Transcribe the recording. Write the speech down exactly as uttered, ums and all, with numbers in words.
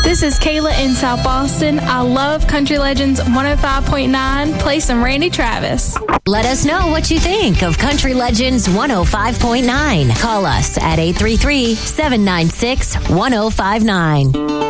This is Kayla in South Boston. I love Country Legends one oh five point nine. Play some Randy Travis. Let us know what you think of Country Legends one oh five point nine. Call us at eight three three, seven nine six, one oh five nine.